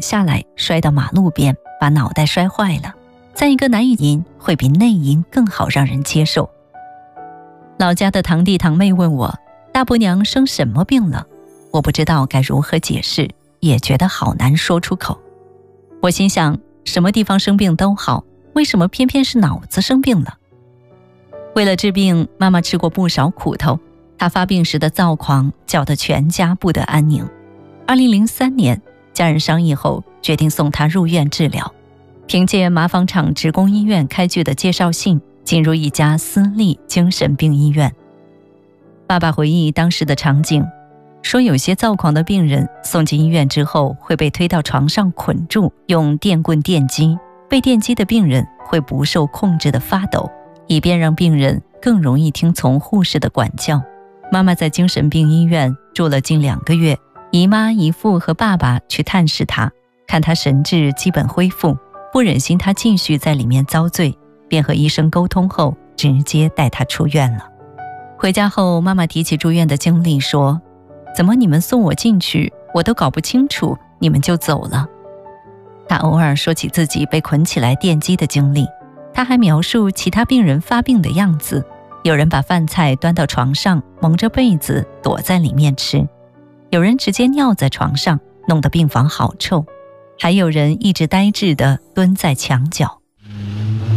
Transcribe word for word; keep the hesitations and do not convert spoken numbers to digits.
下来摔到马路边，把脑袋摔坏了。再一个男音会比内音更好让人接受。老家的堂弟堂妹问我，大伯娘生什么病了？我不知道该如何解释，也觉得好难说出口。我心想，什么地方生病都好，为什么偏偏是脑子生病了？为了治病，妈妈吃过不少苦头，她发病时的躁狂搅得全家不得安宁。二零零三年，家人商议后决定送她入院治疗。凭借麻纺厂职工医院开具的介绍信，进入一家私立精神病医院。爸爸回忆当时的场景，说有些躁狂的病人送进医院之后会被推到床上捆住，用电棍电击，被电击的病人会不受控制的发抖，以便让病人更容易听从护士的管教。妈妈在精神病医院住了近两个月，姨妈、姨父和爸爸去探视她，看她神志基本恢复，不忍心她继续在里面遭罪，便和医生沟通后直接带她出院了。回家后，妈妈提起住院的经历说，怎么你们送我进去，我都搞不清楚，你们就走了。她偶尔说起自己被捆起来电击的经历，她还描述其他病人发病的样子，有人把饭菜端到床上，蒙着被子躲在里面吃，有人直接尿在床上，弄得病房好臭，还有人一直呆滞地蹲在墙角。